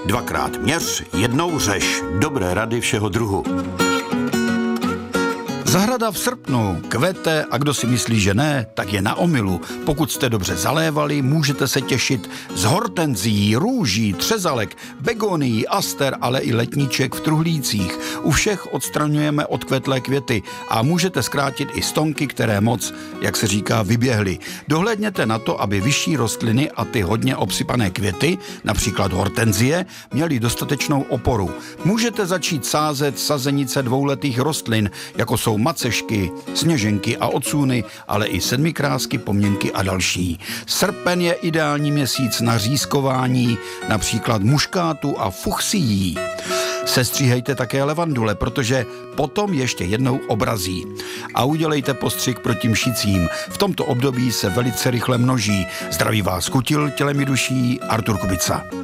Dvakrát měř, jednou řeš. Dobré rady všeho druhu. Zahrada v srpnu kvete a kdo si myslí, že ne, tak je na omylu. Pokud jste dobře zalévali, můžete se těšit z hortenzí, růží, třezalek, begonií, aster, ale i letníček v truhlících. U všech odstraňujeme odkvetlé květy a můžete zkrátit i stonky, které moc, jak se říká, vyběhly. Dohlédněte na to, aby vyšší rostliny a ty hodně obsypané květy, například hortenzie, měly dostatečnou oporu. Můžete začít sázet sazenice dvouletých rostlin, jako jsou macešky, sněženky a ocůny, ale i sedmikrásky, poměnky a další. Srpen je ideální měsíc na řízkování, například muškátu a fuchsií. Sestříhejte také levandule, protože potom ještě jednou obrazí. A udělejte postřik proti mšicím. V tomto období se velice rychle množí. Zdraví vás kutil tělem i duší Artur Kubica.